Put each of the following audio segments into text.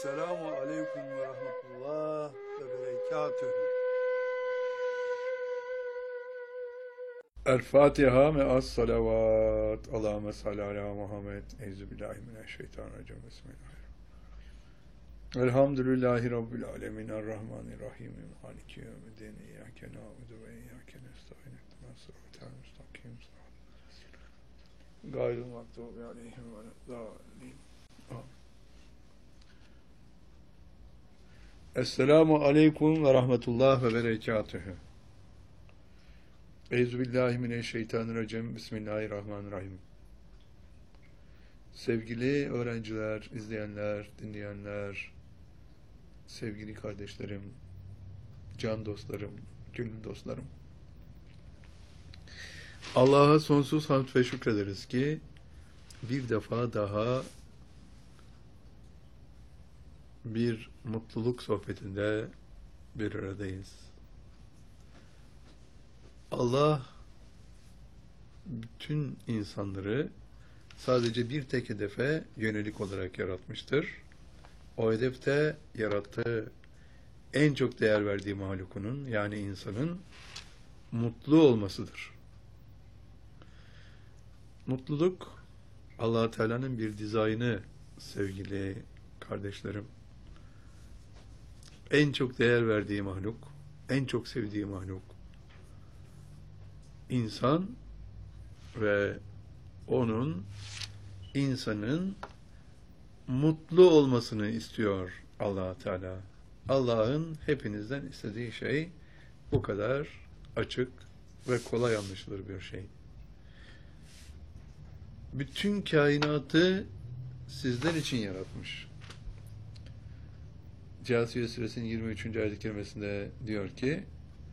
Esselamu Aleyküm ve Rahmetullah ve Berekatühü. El Fatiha ve as salavat. Allahümme salli ala Muhammed. Euzubillahimineşşeytanirracim. Bismillahirrahmanirrahim. Elhamdülillahi Rabbil alemin. Errahmanirrahim. Maliki yevmiddin. İyyâke na'budu ve iyyâke nestaîn. İhdinas sıratal müstakîm. Gayril mağdûbi aleyhim veleddâllîn. Esselamu aleyküm ve rahmetullah ve berekatühü. Euzubillahimineşşeytanirracim. Bismillahirrahmanirrahim. Sevgili öğrenciler, izleyenler, dinleyenler, sevgili kardeşlerim, can dostlarım, gönül dostlarım. Allah'a sonsuz hamd ve şükrederiz ki bir defa daha bir mutluluk sohbetinde bir aradayız. Allah bütün insanları sadece bir tek hedefe yönelik olarak yaratmıştır. O hedefte yarattığı en çok değer verdiği mahlukunun, yani insanın mutlu olmasıdır. Mutluluk Allah Teala'nın bir dizaynı sevgili kardeşlerim. En çok değer verdiği mahluk, en çok sevdiği mahluk insan ve insanın mutlu olmasını istiyor Allah Teala. Allah'ın hepinizden istediği şey bu kadar açık ve kolay anlaşılır bir şey. Bütün kainatı sizler için yaratmış. Câsiye Suresinin 23. ayet-i kerimesinde diyor ki,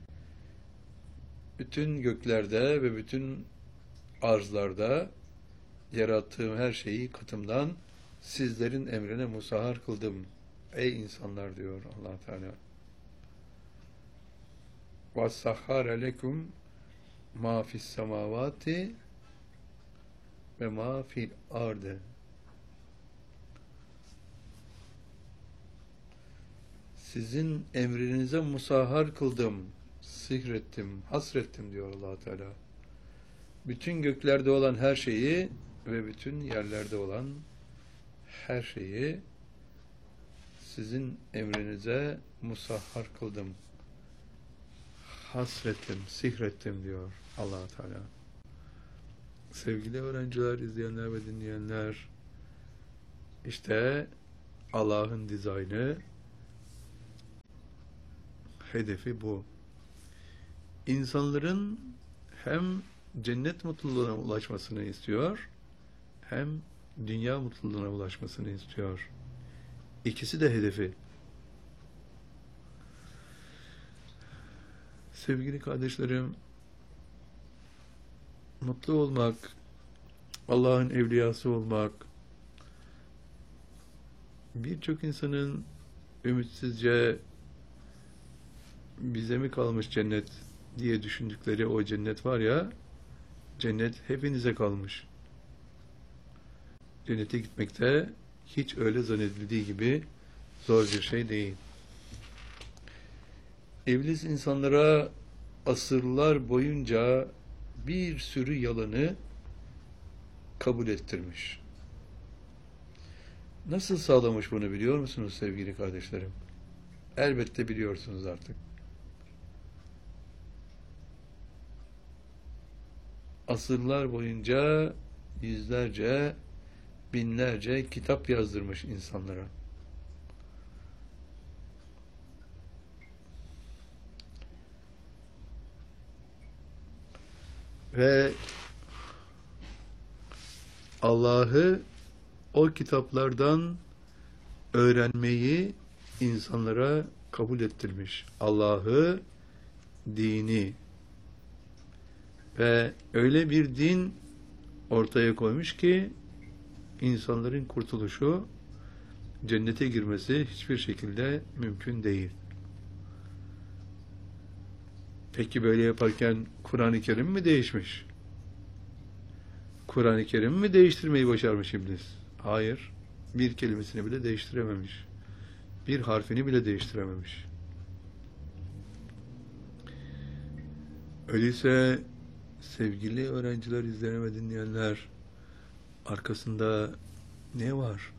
bütün göklerde ve bütün arzlarda yarattığım her şeyi katımdan sizlerin emrine musahhar kıldım. Ey insanlar diyor Allah Teala. وَسَّخَّرَ لَكُمْ مَا فِي السَّمَاوَاتِ وَمَا فِي الْأَرْضِ. Sizin emrinize musahhar kıldım, sihrettim, hasrettim diyor Allah Teala. Bütün göklerde olan her şeyi ve bütün yerlerde olan her şeyi sizin emrinize musahhar kıldım, hasrettim, sihrettim diyor Allah Teala. Sevgili öğrenciler, izleyenler ve dinleyenler, işte Allah'ın dizaynı, hedefi bu. İnsanların hem cennet mutluluğuna ulaşmasını istiyor, hem dünya mutluluğuna ulaşmasını istiyor. İkisi de hedefi. Sevgili kardeşlerim, mutlu olmak, Allah'ın evliyası olmak, birçok insanın ümitsizce bize mi kalmış cennet diye düşündükleri o cennet var ya, cennet hepinize kalmış. Cennete gitmekte hiç öyle zannedildiği gibi zor bir şey değil. İblis insanlara asırlar boyunca bir sürü yalanı kabul ettirmiş. Nasıl sağlamış bunu biliyor musunuz sevgili kardeşlerim? Elbette biliyorsunuz artık. Asırlar boyunca yüzlerce, binlerce kitap yazdırmış insanlara. Ve Allah'ı o kitaplardan öğrenmeyi insanlara kabul ettirmiş. Allah'ı, dini ve öyle bir din ortaya koymuş ki insanların kurtuluşu, cennete girmesi hiçbir şekilde mümkün değil. Peki böyle yaparken Kur'an-ı Kerim mi değişmiş? Kur'an-ı Kerim mi değiştirmeyi başarmış iblis? Hayır. Bir kelimesini bile değiştirememiş. Bir harfini bile değiştirememiş. Öyleyse sevgili öğrenciler, izleyen ve dinleyenler, arkasında ne var?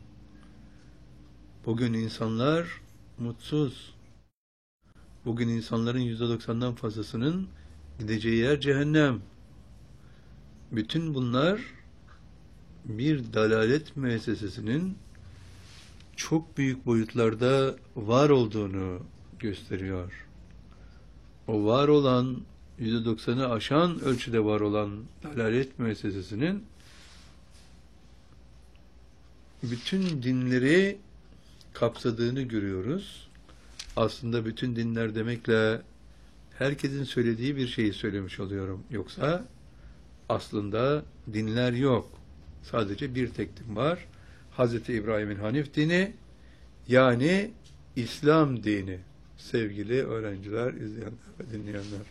Bugün insanlar mutsuz. Bugün insanların %90'dan fazlasının gideceği yer cehennem. Bütün bunlar bir dalalet müessesesinin çok büyük boyutlarda var olduğunu gösteriyor. O var olan, %90'ı aşan ölçüde var olan dalalet müessesesinin bütün dinleri kapsadığını görüyoruz. Aslında bütün dinler demekle herkesin söylediği bir şeyi söylemiş oluyorum. Yoksa aslında dinler yok. Sadece bir tek din var. Hz. İbrahim'in Hanif dini, yani İslam dini. Sevgili öğrenciler, izleyenler ve dinleyenler.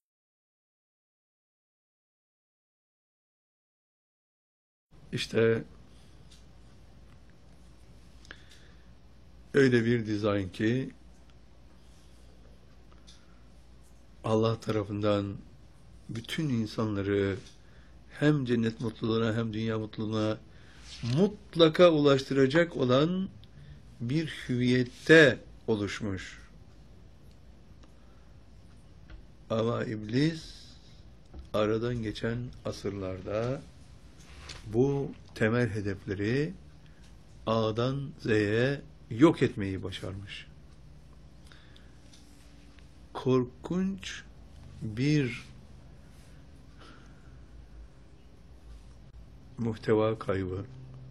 İşte öyle bir dizayn ki Allah tarafından bütün insanları hem cennet mutluluğuna hem dünya mutluluğuna mutlaka ulaştıracak olan bir hüviyette oluşmuş. Ama iblis aradan geçen asırlarda bu temel hedefleri A'dan Z'ye yok etmeyi başarmış. Korkunç bir muhteva kaybı,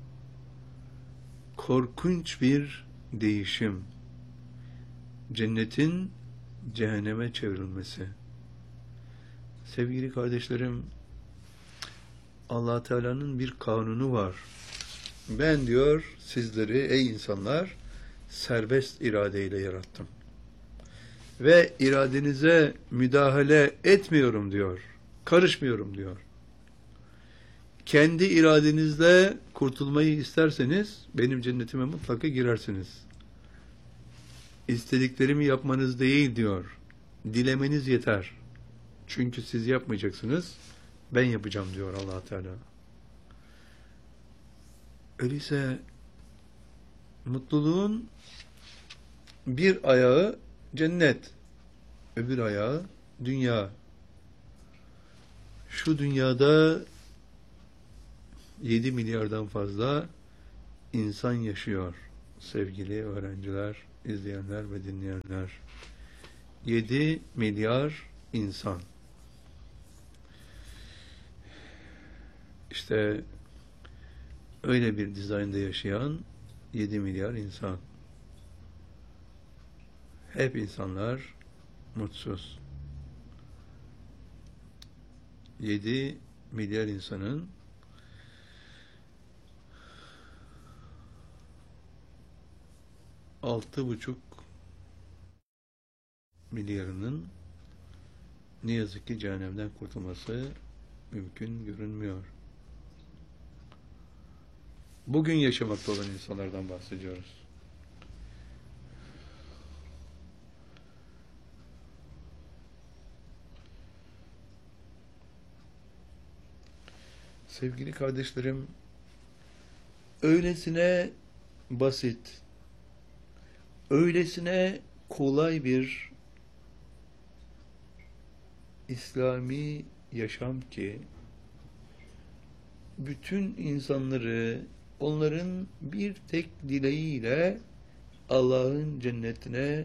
korkunç bir değişim, cennetin cehenneme çevrilmesi. Sevgili kardeşlerim, Allah Teala'nın bir kanunu var. Ben diyor sizleri ey insanlar serbest iradeyle yarattım. Ve iradenize müdahale etmiyorum diyor. Karışmıyorum diyor. Kendi iradenizle kurtulmayı isterseniz benim cennetime mutlaka girersiniz. İstediklerimi yapmanız değil diyor. Dilemeniz yeter. Çünkü siz yapmayacaksınız. Ben yapacağım diyor Allah Teala. Öyleyse mutluluğun bir ayağı cennet, öbür ayağı dünya. Şu dünyada 7 milyardan fazla insan yaşıyor. Sevgili öğrenciler, izleyenler ve dinleyenler. 7 milyar insan. İşte öyle bir dizaynda yaşayan 7 milyar insan. Hep insanlar mutsuz. 7 milyar insanın 6,5 milyarının ne yazık ki cehennemden kurtulması mümkün görünmüyor. Bugün yaşamakta olan insanlardan bahsediyoruz. Sevgili kardeşlerim, öylesine basit, öylesine kolay bir İslami yaşam ki bütün insanları onların bir tek dileğiyle Allah'ın cennetine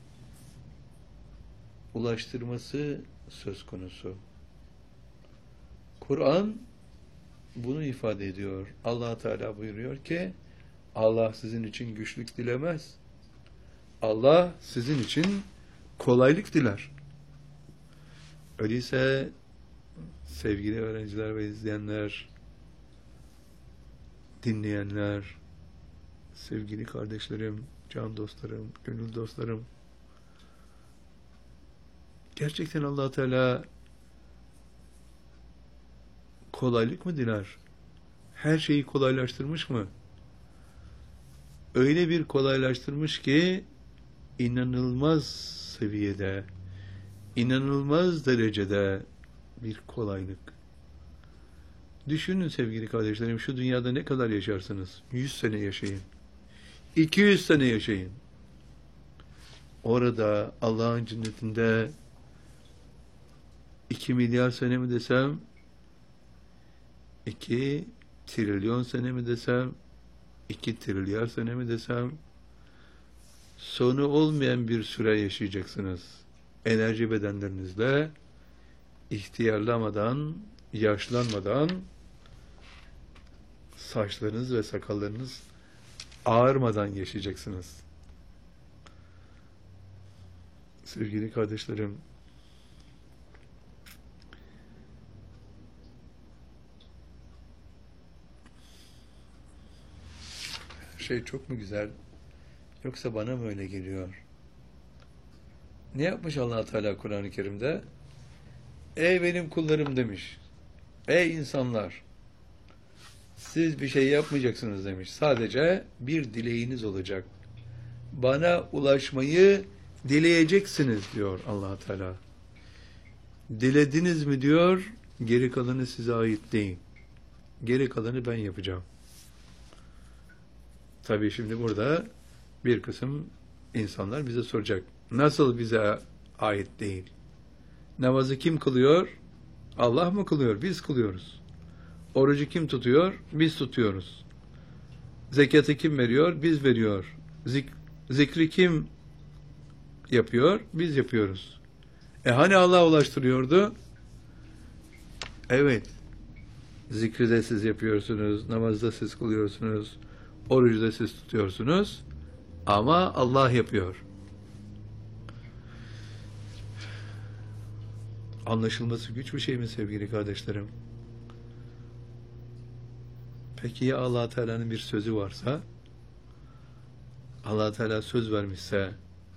ulaştırması söz konusu. Kur'an bunu ifade ediyor. Allah Teala buyuruyor ki Allah sizin için güçlük dilemez. Allah sizin için kolaylık diler. Öyleyse sevgili öğrenciler ve izleyenler, dinleyenler, sevgili kardeşlerim, can dostlarım, gönül dostlarım, gerçekten Allah Teala kolaylık mı diler? Her şeyi kolaylaştırmış mı? öyle bir kolaylaştırmış ki inanılmaz seviyede, inanılmaz derecede bir kolaylık. Düşünün sevgili kardeşlerim, şu dünyada ne kadar yaşarsınız? 100 sene yaşayın. 200 sene yaşayın. Orada Allah'ın cennetinde 2 milyar sene mi desem, 2 trilyon sene mi desem, 2 trilyar sene mi desem, sonu olmayan bir süre yaşayacaksınız. Enerji bedenlerinizle, ihtiyarlamadan, yaşlanmadan, saçlarınız ve sakallarınız ağarmadan yaşayacaksınız. Sevgili kardeşlerim, şey çok mu güzel, yoksa bana mı öyle geliyor? Ne yapmış Allah Teala Kur'an-ı Kerim'de? Ey benim kullarım demiş. Ey insanlar, siz bir şey yapmayacaksınız demiş. Sadece bir dileğiniz olacak. Bana ulaşmayı dileyeceksiniz diyor Allah Teala. Dilediniz mi diyor, geri kalanı size ait değil. Geri kalanı ben yapacağım. Tabii şimdi burada bir kısım insanlar bize soracak. Nasıl bize ait değil? Namazı kim kılıyor? Allah mı kılıyor? Biz kılıyoruz. Orucu kim tutuyor? Biz tutuyoruz. Zekatı kim veriyor? Biz veriyor. Zikri kim yapıyor? Biz yapıyoruz. Hani Allah ulaştırıyordu? Evet. Zikri de siz yapıyorsunuz, namazda siz kılıyorsunuz, orucu da siz tutuyorsunuz. Ama Allah yapıyor. Anlaşılması güç bir şey mi sevgili kardeşlerim? Peki ya Allah Teala'nın bir sözü varsa, Allah Teala söz vermişse,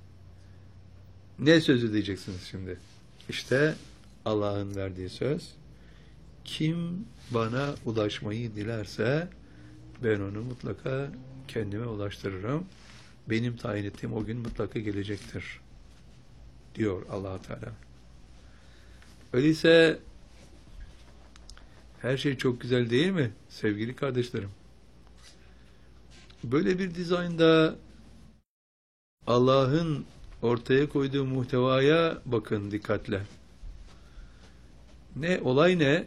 ne sözü diyeceksiniz şimdi? İşte Allah'ın verdiği söz, kim bana ulaşmayı dilerse ben onu mutlaka kendime ulaştırırım. Benim tayin ettiğim o gün mutlaka gelecektir diyor Allah Teala. Öyleyse her şey çok güzel değil mi sevgili kardeşlerim? Böyle bir dizaynda Allah'ın ortaya koyduğu muhtevaya bakın dikkatle. Olay ne?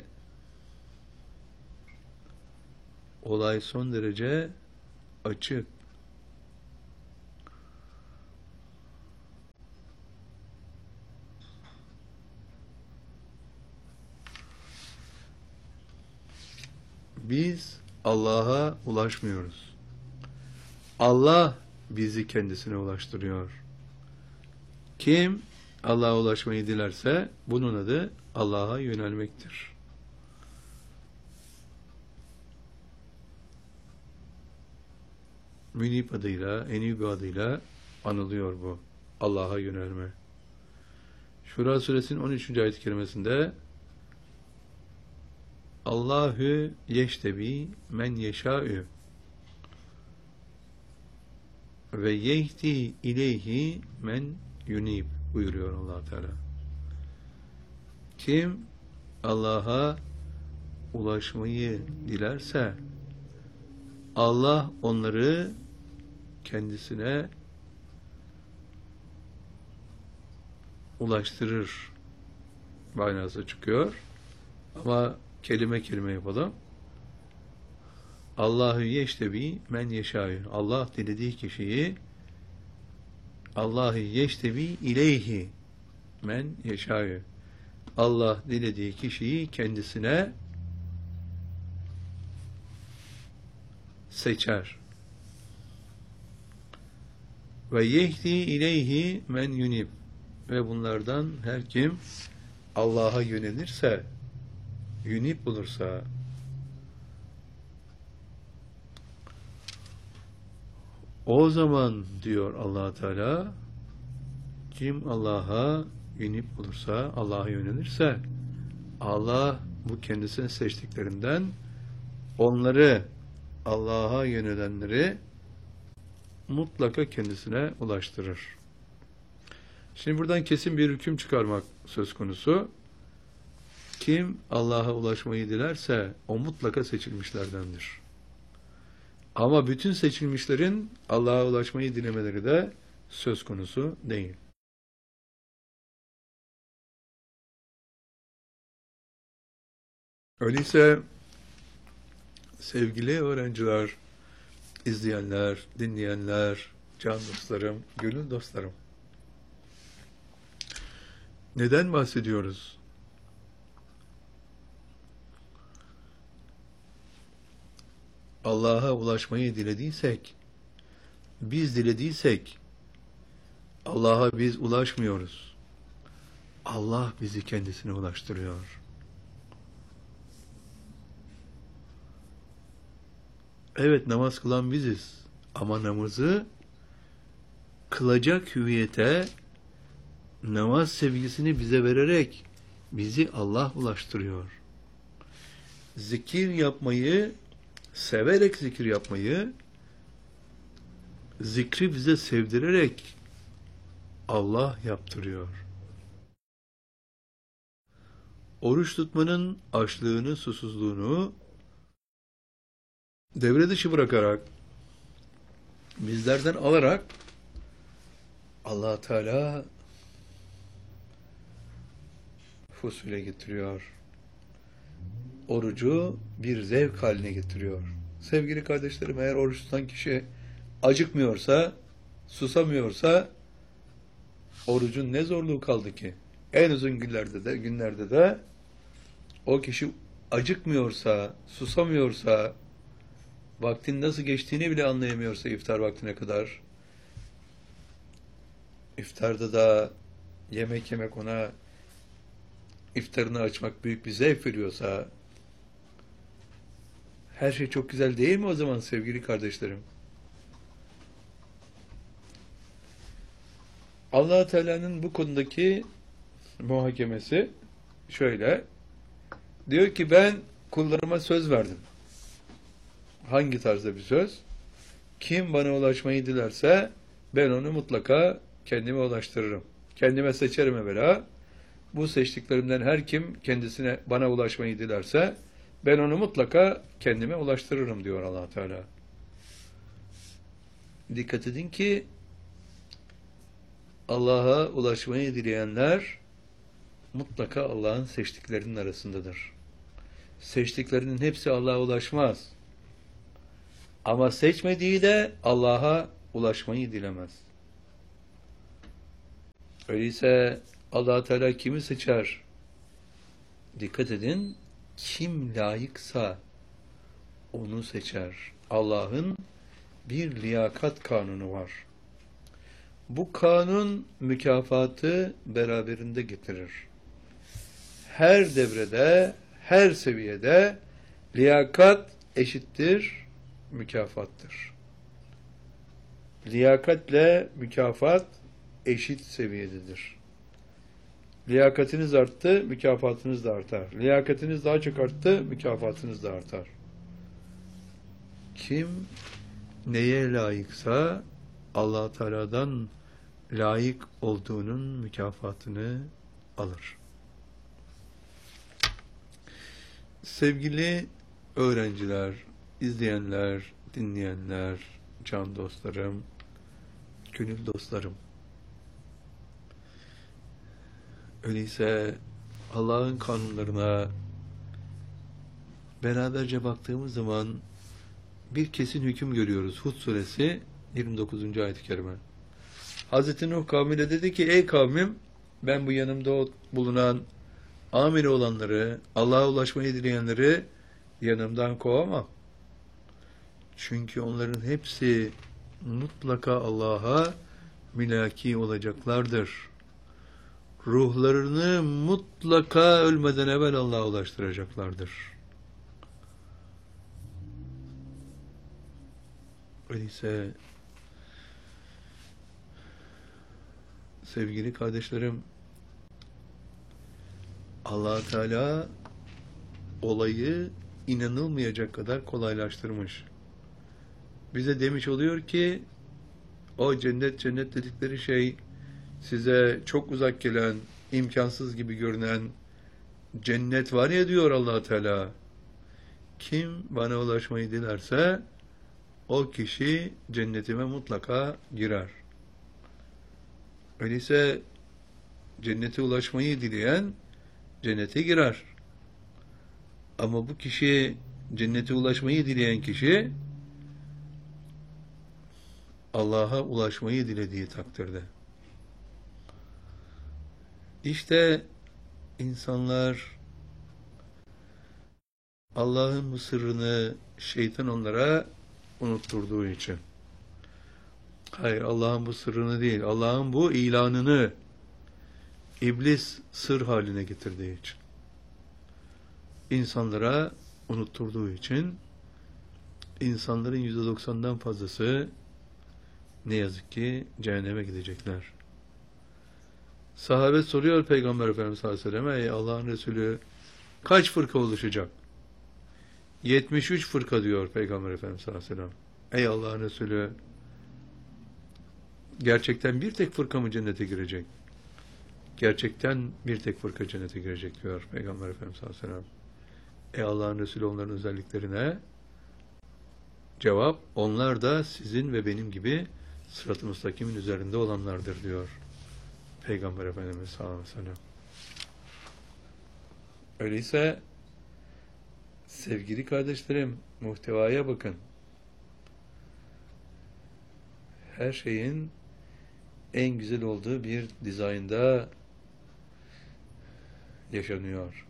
Olay son derece açık. Biz Allah'a ulaşmıyoruz. Allah bizi kendisine ulaştırıyor. Kim Allah'a ulaşmayı dilerse bunun adı Allah'a yönelmektir. Münib adıyla, Enib adıyla anılıyor bu. Allah'a yönelme. Şura suresinin 13. ayet-i kerimesinde Allahu yeştebi men yeşâ'ü ve yehdi ileyhi men yunib buyuruyor Allah Teala. Kim Allah'a ulaşmayı dilerse Allah onları kendisine ulaştırır manası çıkıyor. Ama kelime kelime yapalım. Allahu yeştebi men yeşâ'ü. Allah dilediği kişiyi Allahu yeştebi ileyhi men yeşâ'ü. Allah dilediği kişiyi kendisine seçer. Ve yehdi ileyhi men yunib. Ve bunlardan her kim Allah'a yönelirse, yunib bulursa, o zaman diyor Allah Teala, kim Allah'a yönelip olursa, Allah'a yönelirse, Allah bu kendisine seçtiklerinden onları, Allah'a yönelenleri mutlaka kendisine ulaştırır. Şimdi buradan kesin bir hüküm çıkarmak söz konusu. Kim Allah'a ulaşmayı dilerse o mutlaka seçilmişlerdendir. Ama bütün seçilmişlerin Allah'a ulaşmayı dilemeleri de söz konusu değil. Öyleyse sevgili öğrenciler, izleyenler, dinleyenler, can dostlarım, gönül dostlarım. Neden bahsediyoruz? Allah'a ulaşmayı dilediysek, Allah'a biz ulaşmıyoruz. Allah bizi kendisine ulaştırıyor. Evet, namaz kılan biziz. Ama namazı kılacak hüviyete, namaz sevgisini bize vererek bizi Allah ulaştırıyor. Zikir yapmayı, severek zikir yapmayı, zikri bize sevdirerek Allah yaptırıyor. Oruç tutmanın açlığını, susuzluğunu devre dışı bırakarak, bizlerden alarak Allah Teala husule getiriyor. Orucu bir zevk haline getiriyor. Sevgili kardeşlerim, eğer oruç tutan kişi acıkmıyorsa, susamıyorsa orucun ne zorluğu kaldı ki? En uzun günlerde de o kişi acıkmıyorsa, susamıyorsa, vaktin nasıl geçtiğini bile anlayamıyorsa iftar vaktine kadar, iftarda da yemek yemek ona iftarını açmak büyük bir zevk veriyorsa, her şey çok güzel değil mi o zaman sevgili kardeşlerim? Allah Teala'nın bu konudaki muhakemesi şöyle. Diyor ki ben kullarıma söz verdim. Hangi tarzda bir söz? Kim bana ulaşmayı dilerse ben onu mutlaka kendime ulaştırırım. Kendime seçerim evvela. Bu seçtiklerimden her kim kendisine bana ulaşmayı dilerse ben onu mutlaka kendime ulaştırırım diyor Allah Teala. Dikkat edin ki Allah'a ulaşmayı dileyenler mutlaka Allah'ın seçtiklerinin arasındadır. Seçtiklerinin hepsi Allah'a ulaşmaz. Ama seçmediği de Allah'a ulaşmayı dilemez. Öyleyse Allah Teala kimi seçer? Dikkat edin, kim layıksa onu seçer. Allah'ın bir liyakat kanunu var. Bu kanun mükafatı beraberinde getirir. Her devrede, her seviyede liyakat eşittir mükafattır. Liyakatle mükafat eşit seviyededir. Liyakatiniz arttı, mükafatınız da artar. Liyakatiniz daha çok arttı, mükafatınız da artar. Kim neye layıksa Allah Teala'dan layık olduğunun mükafatını alır. Sevgili öğrenciler, izleyenler, dinleyenler, can dostlarım, gönül dostlarım. Öyleyse Allah'ın kanunlarına beraberce baktığımız zaman bir kesin hüküm görüyoruz. Hud suresi 29. ayet-i kerime. Hazreti Nuh kavmine dedi ki, ey kavmim, ben bu yanımda bulunan ameli olanları, Allah'a ulaşmayı dileyenleri yanımdan kovamam. Çünkü onların hepsi mutlaka Allah'a mülaki olacaklardır. Ruhlarını mutlaka ölmeden evvel Allah'a ulaştıracaklardır. Öyleyse sevgili kardeşlerim, Allah Teala olayı inanılmayacak kadar kolaylaştırmış. Bize demiş oluyor ki O cennet cennet dedikleri şey size çok uzak gelen, imkansız gibi görünen cennet var ya diyor Allah Teala. Kim bana ulaşmayı dilerse o kişi cennetime mutlaka girer. Öyleyse cennete ulaşmayı dileyen cennete girer. Ama bu kişi cennete ulaşmayı dileyen kişi Allah'a ulaşmayı dilediği takdirde. İşte insanlar Allah'ın bu sırrını şeytan onlara unutturduğu için. Hayır, Allah'ın bu sırrını değil, Allah'ın bu ilanını iblis sır haline getirdiği için. İnsanlara unutturduğu için insanların %90'dan fazlası ne yazık ki cehenneme gidecekler. Sahabe soruyor Peygamber Efendimiz sallallahu aleyhi ve sellem, ey Allah'ın Resulü kaç fırka oluşacak? 73 fırka diyor Peygamber Efendimiz sallallahu aleyhi ve sellem. Ey Allah'ın Resulü, gerçekten bir tek fırka mı cennete girecek? Gerçekten bir tek fırka cennete girecek diyor Peygamber Efendimiz sallallahu aleyhi ve sellem. Ey Allah'ın Resulü, onların özelliklerine cevap, onlar da sizin ve benim gibi sırat-ı müstakimin üzerinde olanlardır diyor Peygamber Efendimiz sallallahu aleyhi ve sellem. Öyleyse sevgili kardeşlerim, muhtevaya bakın. Her şeyin en güzel olduğu bir dizaynda yaşanıyor.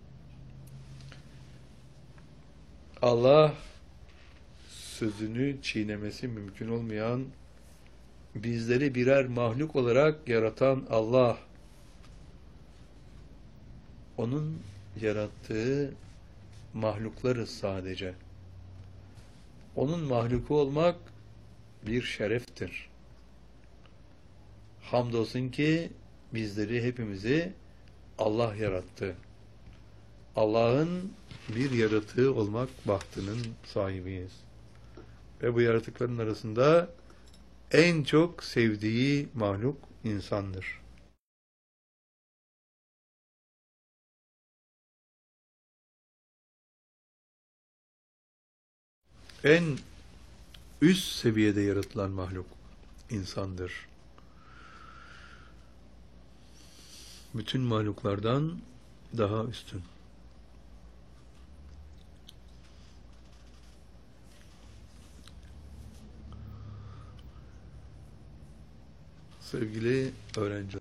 Allah sözünü çiğnemesi mümkün olmayan, bizleri birer mahluk olarak yaratan Allah, onun yarattığı mahluklarız sadece. Onun mahluku olmak bir şereftir. Hamdolsun ki bizleri, hepimizi Allah yarattı. Allah'ın bir yaratığı olmak bahtının sahibiyiz. Ve bu yaratıkların arasında en çok sevdiği mahluk insandır. En üst seviyede yaratılan mahluk insandır. Bütün mahluklardan daha üstün. Sevgili öğrenciler,